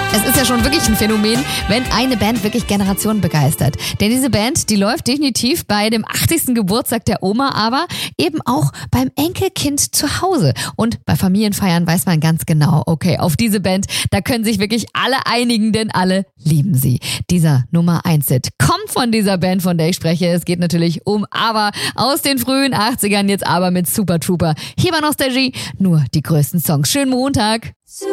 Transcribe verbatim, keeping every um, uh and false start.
Es ist ja schon wirklich ein Phänomen, wenn eine Band wirklich Generationen begeistert. Denn diese Band, die läuft definitiv bei dem achtzigsten Geburtstag der Oma, aber eben auch beim Enkelkind zu Hause. Und bei Familienfeiern weiß man ganz genau, okay, auf diese Band, da können sich wirklich alle einigen, denn alle lieben sie. Dieser Nummer eins Hit kommt von dieser Band, von der ich spreche. Es geht natürlich um ABBA aus den frühen achtzigern, jetzt aber mit Super Trooper. Hier bei Nostalgie nur die größten Songs. Schönen Montag.